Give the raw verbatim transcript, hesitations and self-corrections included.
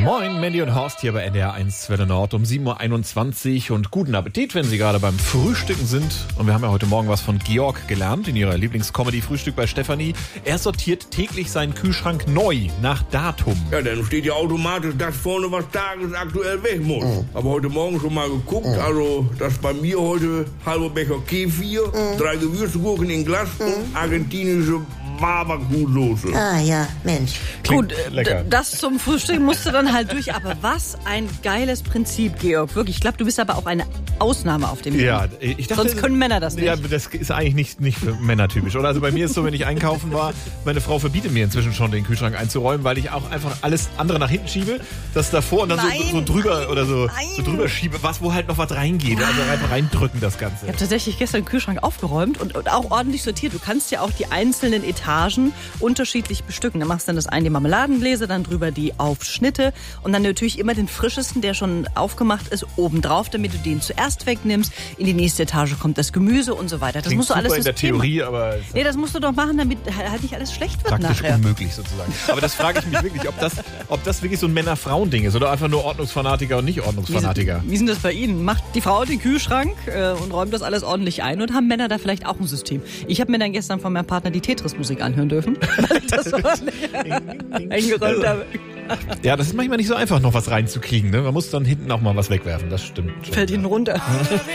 Moin, Mandy und Horst hier bei N D R eins Welle Nord um sieben Uhr einundzwanzig und guten Appetit, wenn Sie gerade beim Frühstücken sind. Und wir haben ja heute Morgen was von Georg gelernt in ihrer Lieblingscomedy-Frühstück bei Stefanie. Er sortiert täglich seinen Kühlschrank neu nach Datum. Ja, dann steht ja automatisch das vorne, was tagesaktuell weg muss. Mhm. Aber heute Morgen schon mal geguckt, mhm. also das bei mir heute halber Becher Kefir, mhm. drei Gewürzgurken in Glas mhm. und argentinische Barbacoa-Soße. Ah ja, Mensch. Klingt Gut, lecker. D- das zum Frühstück musste dann halt durch. Aber was ein geiles Prinzip, Georg. Wirklich, ich glaube, du bist aber auch eine Ausnahme auf dem Gebiet. Ja, ich dachte, sonst können Männer das nicht. Ja, das ist eigentlich nicht, nicht für Männer typisch, oder? Also bei mir ist so, wenn ich einkaufen war, meine Frau verbietet mir inzwischen schon, den Kühlschrank einzuräumen, weil ich auch einfach alles andere nach hinten schiebe, das davor und dann so, so drüber oder so, so drüber schiebe, was, wo halt noch was reingeht. Also einfach reindrücken das Ganze. Ich habe tatsächlich gestern den Kühlschrank aufgeräumt und, und auch ordentlich sortiert. Du kannst ja auch die einzelnen Etagen unterschiedlich bestücken. Da machst du dann das eine die Marmeladengläser, dann drüber die Aufschnitte und dann natürlich immer den frischesten, der schon aufgemacht ist, obendrauf, damit du den zuerst wegnimmst. In die nächste Etage kommt das Gemüse und so weiter. Das Klingt musst du alles super in der Theorie, aber nee, das musst du doch machen, damit halt nicht alles schlecht wird praktisch nachher. Unmöglich sozusagen. Aber das frage ich mich wirklich, ob das, ob das wirklich so ein Männer-Frauen-Ding ist oder einfach nur Ordnungsfanatiker und nicht Ordnungsfanatiker. Wie, wie ist denn das bei Ihnen? Macht die Frau den Kühlschrank äh, und räumt das alles ordentlich ein und haben Männer da vielleicht auch ein System? Ich habe mir dann gestern von meinem Partner die Tetris-Musik anhören dürfen, weil ich das so eingeräumt habe. Ja, das ist manchmal nicht so einfach, noch was reinzukriegen. Ne? Man muss dann hinten auch mal was wegwerfen, das stimmt schon. Fällt Ihnen runter.